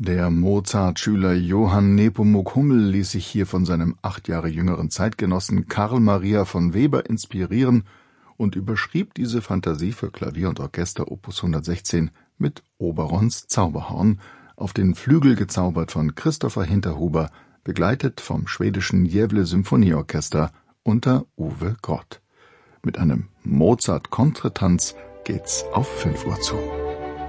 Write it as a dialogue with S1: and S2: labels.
S1: Der Mozart-Schüler Johann Nepomuk Hummel ließ sich hier von seinem 8 Jahre jüngeren Zeitgenossen Karl Maria von Weber inspirieren und überschrieb diese Fantasie für Klavier und Orchester Opus 116 mit Oberons Zauberhorn, auf den Flügel gezaubert von Christopher Hinterhuber, begleitet vom schwedischen Gävle-Symphonieorchester unter Uwe Grott. Mit einem Mozart-Kontretanz geht's auf 5 Uhr zu.